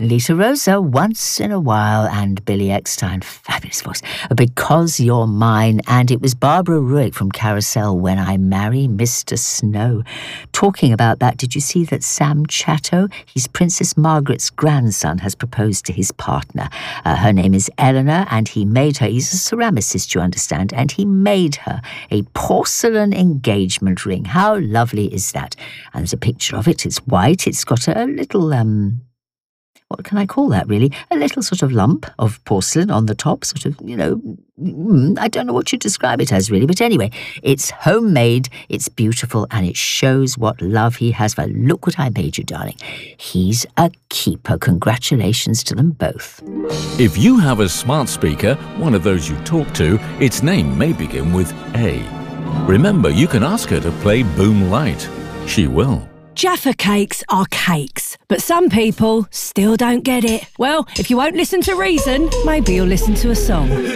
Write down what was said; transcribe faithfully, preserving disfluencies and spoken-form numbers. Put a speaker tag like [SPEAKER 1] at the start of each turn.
[SPEAKER 1] Lita Rosa, Once in a While, and Billy Eckstine, fabulous voice, Because You're Mine, and it was Barbara Ruick from Carousel, When I Marry Mister Snow. Talking about that, did you see that Sam Chatto, he's Princess Margaret's grandson, has proposed to his partner. Uh, her name is Eleanor, and he made her, he's a ceramicist, you understand, and he made her a porcelain engagement ring. How lovely is that? And there's a picture of it. It's white. It's got a little, um, what can I call that, really? A little sort of lump of porcelain on the top, sort of, you know, I don't know what you describe it as, really. But anyway, it's homemade, it's beautiful, and it shows what love he has for. Look what I made you, darling. He's a keeper. Congratulations to them both.
[SPEAKER 2] If you have a smart speaker, one of those you talk to, its name may begin with A. Remember, you can ask her to play Boom Light. She will.
[SPEAKER 3] Jaffa cakes are cakes, but some people still don't get it. Well, if you won't listen to reason, maybe you'll listen to a song.